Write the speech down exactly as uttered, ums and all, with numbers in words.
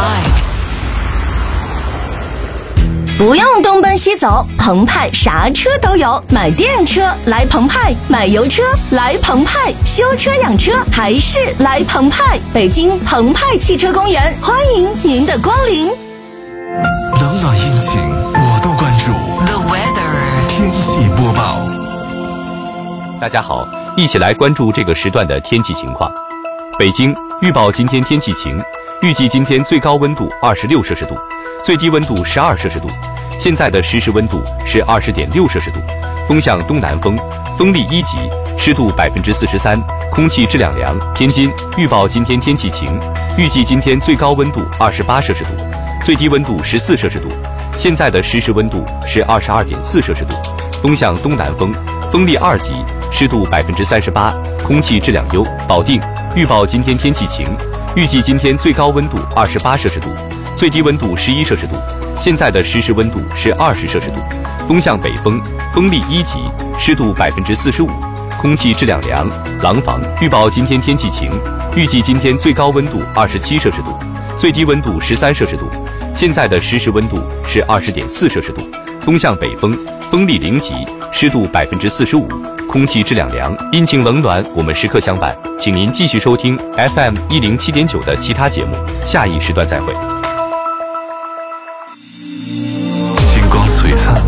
不用东奔西走，澎湃啥车都有，买电车来澎湃，买油车来澎湃，修车养车还是来澎湃。北京澎湃汽车公园，欢迎您的光临。 冷暖阴晴我都关注。 The weather 天气播报。 大家好，一起来关注这个时段的天气情况。北京预报今天天气晴，预计今天最高温度二十六摄氏度，最低温度十二摄氏度。现在的实时温度是二十点六摄氏度，风向东南风，风力一级，湿度百分之四十三，空气质量良。天津预报今天天气晴，预计今天最高温度二十八摄氏度，最低温度十四摄氏度。现在的实时温度是二十二点四摄氏度，风向东南风，风力二级，湿度百分之三十八，空气质量优。保定预报今天天气晴，预计今天最高温度二十八摄氏度，最低温度十一摄氏度。现在的实时温度是二十摄氏度，风向北风，风力一级，湿度百分之四十五，空气质量良。廊坊预报今天天气晴，预计今天最高温度二十七摄氏度，最低温度十三摄氏度。现在的实时温度是二十点四摄氏度，风向北风，风力零级，湿度百分之四十五，空气质量良。阴晴冷暖，我们时刻相伴，请您继续收听 F M 一零七点九的其他节目，下一时段再会。 星光璀璨，